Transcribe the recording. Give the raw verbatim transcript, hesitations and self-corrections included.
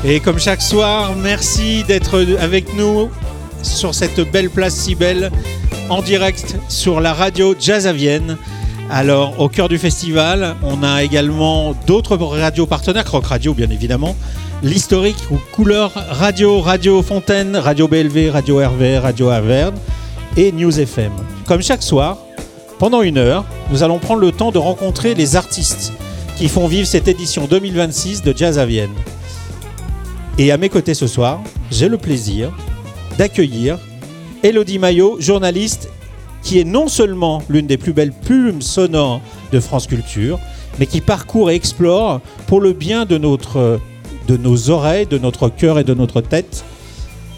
Et comme chaque soir, merci d'être avec nous sur cette belle place si belle, en direct sur la radio Jazz à Vienne. Alors, au cœur du festival, on a également d'autres radios partenaires, Rock Radio bien évidemment, l'historique ou Couleur Radio, Radio Fontaine, Radio B L V, Radio R V, Radio Averne et News F M. Comme chaque soir, pendant une heure, nous allons prendre le temps de rencontrer les artistes qui font vivre cette édition deux mille vingt-six de Jazz à Vienne. Et à mes côtés ce soir, j'ai le plaisir d'accueillir Élodie Maillot, journaliste qui est non seulement l'une des plus belles plumes sonores de France Culture, mais qui parcourt et explore pour le bien de, notre, de nos oreilles, de notre cœur et de notre tête